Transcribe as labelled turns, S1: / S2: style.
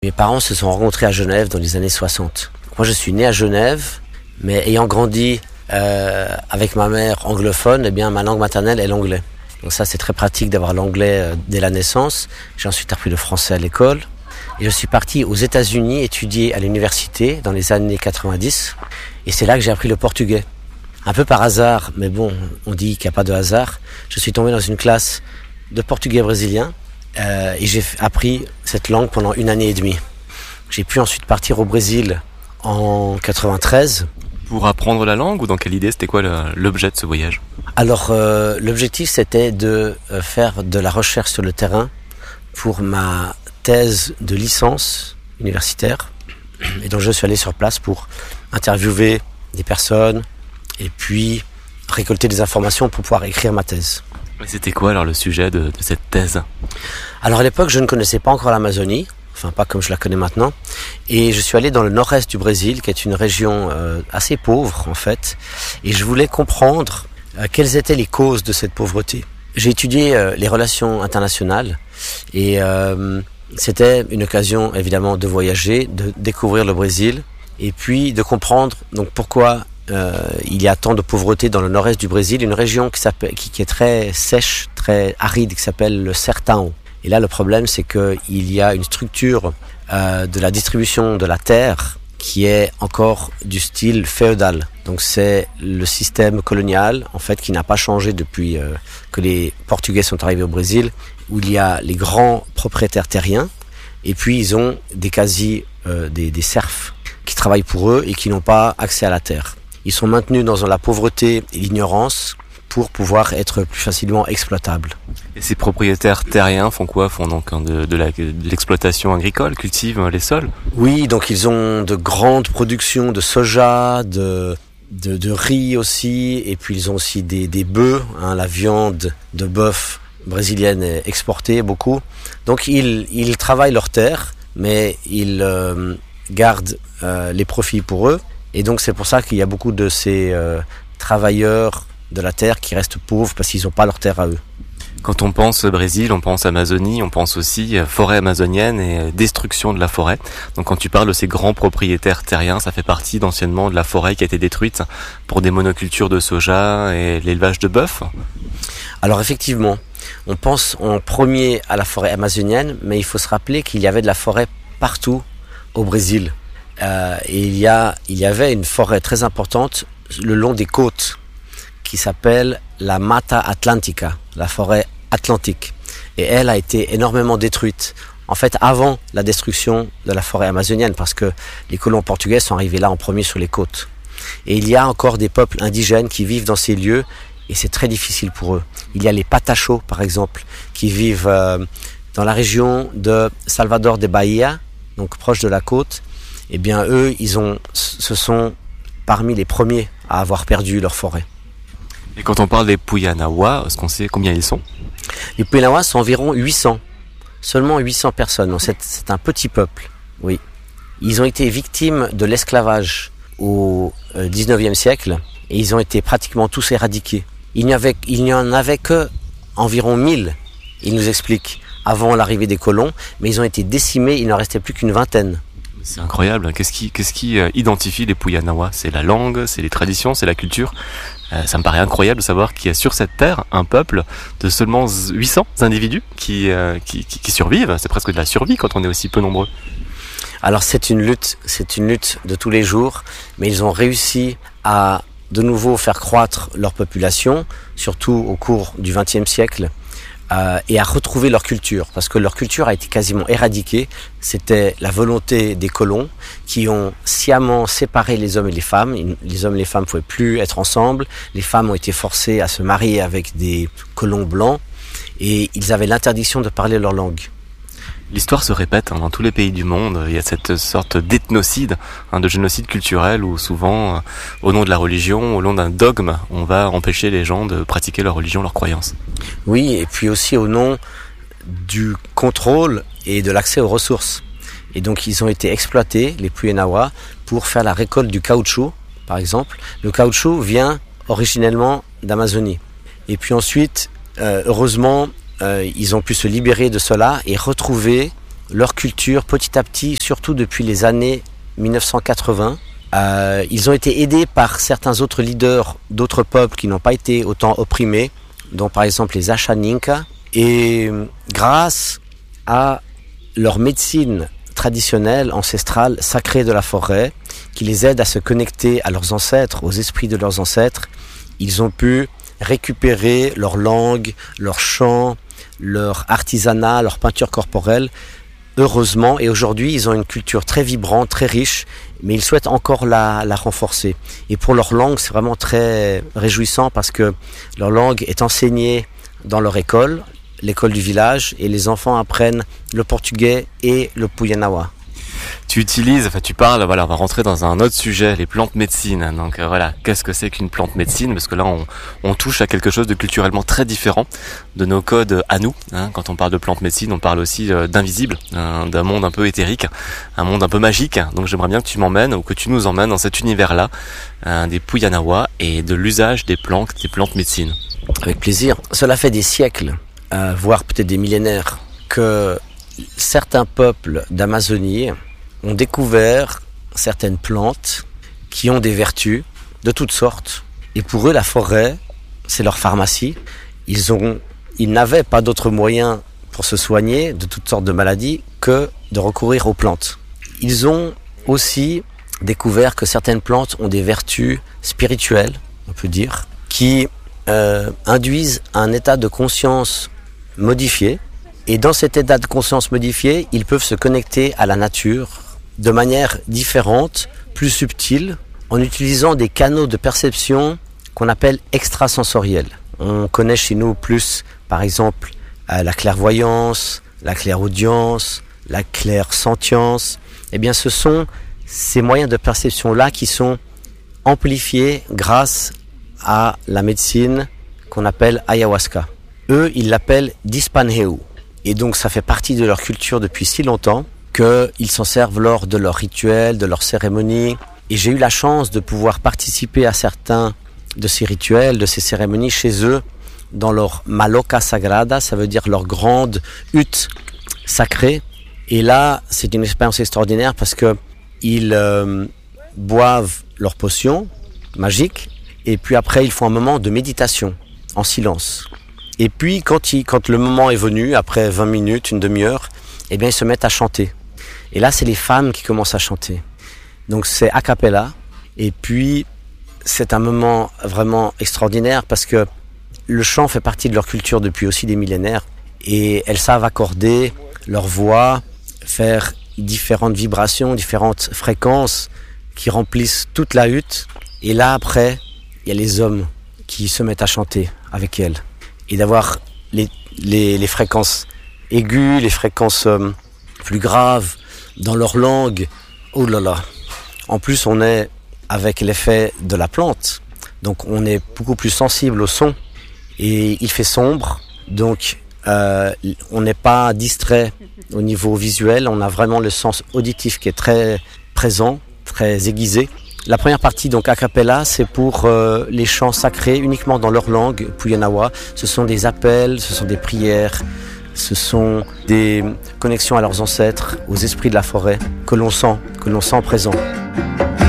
S1: Mes parents se sont rencontrés à Genève dans les années 60. Moi, je suis né à Genève, mais ayant grandi avec ma mère anglophone, eh bien, ma langue maternelle est l'anglais. Donc ça, c'est très pratique d'avoir l'anglais dès la naissance. J'ai ensuite appris le français à l'école. Et je suis parti aux États-Unis étudier à l'université dans les années 90. Et c'est là que j'ai appris le portugais. Un peu par hasard, mais bon, on dit qu'il n'y a pas de hasard. Je suis tombé dans une classe de portugais brésilien. Et j'ai appris cette langue pendant 1 année et demie. J'ai pu ensuite partir au Brésil en 93.
S2: Pour apprendre la langue ou dans quelle idée? C'était quoi l'objet de ce voyage?
S1: Alors l'objectif c'était de faire de la recherche sur le terrain pour ma thèse de licence universitaire. Et donc je suis allé sur place pour interviewer des personnes et puis récolter des informations pour pouvoir écrire ma thèse.
S2: Et c'était quoi alors le sujet de cette thèse?
S1: Alors à l'époque, je ne connaissais pas encore l'Amazonie, enfin pas comme je la connais maintenant, et je suis allé dans le nord-est du Brésil, qui est une région assez pauvre en fait, et je voulais comprendre quelles étaient les causes de cette pauvreté. J'ai étudié les relations internationales, et c'était une occasion évidemment de voyager, de découvrir le Brésil, et puis de comprendre donc pourquoi il y a tant de pauvreté dans le nord-est du Brésil, une région qui est très sèche, très aride, qui s'appelle le Sertão. Et là, le problème, c'est qu'il y a une structure de la distribution de la terre qui est encore du style féodal. Donc c'est le système colonial, en fait, qui n'a pas changé depuis que les Portugais sont arrivés au Brésil, où il y a les grands propriétaires terriens, et puis ils ont des serfs qui travaillent pour eux et qui n'ont pas accès à la terre. Ils sont maintenus dans la pauvreté et l'ignorance pour pouvoir être plus facilement exploitables.
S2: Et ces propriétaires terriens font quoi? Font donc de l'exploitation agricole, cultivent les sols?
S1: Oui, donc ils ont de grandes productions de soja, de riz aussi, et puis ils ont aussi des bœufs, la viande de bœuf brésilienne est exportée beaucoup. Donc ils travaillent leur terre, mais ils gardent les profits pour eux. Et donc c'est pour ça qu'il y a beaucoup de ces travailleurs de la terre qui restent pauvres parce qu'ils n'ont pas leur terre à eux.
S2: Quand on pense Brésil, on pense Amazonie, on pense aussi forêt amazonienne et destruction de la forêt. Donc quand tu parles de ces grands propriétaires terriens, ça fait partie d'anciennement de la forêt qui a été détruite pour des monocultures de soja et l'élevage de bœuf?
S1: Alors effectivement, on pense en premier à la forêt amazonienne, mais il faut se rappeler qu'il y avait de la forêt partout au Brésil. Et il y avait une forêt très importante le long des côtes qui s'appelle la Mata Atlântica, la forêt atlantique. Et elle a été énormément détruite, en fait avant la destruction de la forêt amazonienne, parce que les colons portugais sont arrivés là en premier sur les côtes. Et il y a encore des peuples indigènes qui vivent dans ces lieux, et c'est très difficile pour eux. Il y a les Patachos, par exemple, qui vivent dans la région de Salvador de Bahia, donc proche de la côte. Eh bien, eux, ce sont parmi les premiers à avoir perdu leur forêt.
S2: Et quand on parle des Puyanawa, est-ce qu'on sait combien ils sont?
S1: Les Puyanawa sont environ 800. Seulement 800 personnes. Donc c'est un petit peuple, oui. Ils ont été victimes de l'esclavage au 19e siècle et ils ont été pratiquement tous éradiqués. Il n'y en avait que environ 1000, il nous explique, avant l'arrivée des colons, mais ils ont été décimés, il n'en restait plus qu'une vingtaine.
S2: C'est incroyable. Qu'est-ce qui identifie les Puyanawa? C'est la langue, c'est les traditions, c'est la culture. Ça me paraît incroyable de savoir qu'il y a sur cette terre un peuple de seulement 800 individus qui survivent. C'est presque de la survie quand on est aussi peu nombreux.
S1: Alors c'est une lutte de tous les jours, mais ils ont réussi à de nouveau faire croître leur population, surtout au cours du XXe siècle. Et à retrouver leur culture, parce que leur culture a été quasiment éradiquée. C'était la volonté des colons qui ont sciemment séparé les hommes et les femmes. Les hommes et les femmes ne pouvaient plus être ensemble. Les femmes ont été forcées à se marier avec des colons blancs et ils avaient l'interdiction de parler leur langue.
S2: L'histoire se répète dans tous les pays du monde. Il y a cette sorte d'ethnocide, de génocide culturel où souvent, au nom de la religion, au nom d'un dogme, on va empêcher les gens de pratiquer leur religion, leurs croyances.
S1: Oui, et puis aussi au nom du contrôle et de l'accès aux ressources. Et donc ils ont été exploités, les Puyanawa, pour faire la récolte du caoutchouc, par exemple. Le caoutchouc vient originellement d'Amazonie. Et puis ensuite, heureusement, ils ont pu se libérer de cela et retrouver leur culture petit à petit, surtout depuis les années 1980. Ils ont été aidés par certains autres leaders d'autres peuples qui n'ont pas été autant opprimés, dont par exemple les Ashaninka. Et grâce à leur médecine traditionnelle, ancestrale, sacrée de la forêt, qui les aide à se connecter à leurs ancêtres, aux esprits de leurs ancêtres, ils ont pu récupérer leur langue, leur chant, leur artisanat, leur peinture corporelle, heureusement. Et aujourd'hui, ils ont une culture très vibrante, très riche, mais ils souhaitent encore la renforcer. Et pour leur langue, c'est vraiment très réjouissant parce que leur langue est enseignée dans leur école, l'école du village, et les enfants apprennent le portugais et le puyanawa.
S2: Tu parles, on va rentrer dans un autre sujet, les plantes médecines. Donc qu'est-ce que c'est qu'une plante médecine? Parce que là, on touche à quelque chose de culturellement très différent de nos codes à nous. Quand on parle de plantes médecine, on parle aussi d'invisible, d'un monde un peu éthérique, un monde un peu magique. Donc j'aimerais bien que tu m'emmènes ou que tu nous emmènes dans cet univers-là des puyanawa et de l'usage des plantes médecines.
S1: Avec plaisir. Cela fait des siècles, voire peut-être des millénaires, que certains peuples d'Amazonie ont découvert certaines plantes qui ont des vertus de toutes sortes. Et pour eux, la forêt, c'est leur pharmacie. Ils n'avaient pas d'autre moyen pour se soigner de toutes sortes de maladies que de recourir aux plantes. Ils ont aussi découvert que certaines plantes ont des vertus spirituelles, on peut dire, qui induisent un état de conscience modifié. Et dans cet état de conscience modifié, ils peuvent se connecter à la nature de manière différente, plus subtile, en utilisant des canaux de perception qu'on appelle extrasensoriels. On connaît chez nous plus, par exemple, la clairvoyance, la clairaudience, la clairsentience. Eh bien, ce sont ces moyens de perception-là qui sont amplifiés grâce à la médecine qu'on appelle ayahuasca. Eux, ils l'appellent dispanheu. Et donc, ça fait partie de leur culture depuis si longtemps qu'ils s'en servent lors de leurs rituels, de leurs cérémonies. Et j'ai eu la chance de pouvoir participer à certains de ces rituels, de ces cérémonies chez eux, dans leur maloca sagrada, ça veut dire leur grande hutte sacrée. Et là, c'est une expérience extraordinaire parce que ils boivent leur potion magique et puis après, ils font un moment de méditation en silence. Et puis, quand le moment est venu, après 20 minutes, une demi-heure, eh bien, ils se mettent à chanter. Et là, c'est les femmes qui commencent à chanter. Donc, c'est a cappella. Et puis, c'est un moment vraiment extraordinaire parce que le chant fait partie de leur culture depuis aussi des millénaires. Et elles savent accorder leur voix, faire différentes vibrations, différentes fréquences qui remplissent toute la hutte. Et là, après, il y a les hommes qui se mettent à chanter avec elles. Et d'avoir les fréquences aiguës, les fréquences plus graves dans leur langue. Oh là là. En plus, on est avec l'effet de la plante. Donc, on est beaucoup plus sensible au son. Et il fait sombre. Donc, on n'est pas distrait au niveau visuel. On a vraiment le sens auditif qui est très présent, très aiguisé. La première partie, donc a cappella, c'est pour les chants sacrés uniquement dans leur langue, puyanawa. Ce sont des appels, ce sont des prières, ce sont des connexions à leurs ancêtres, aux esprits de la forêt, que l'on sent présents.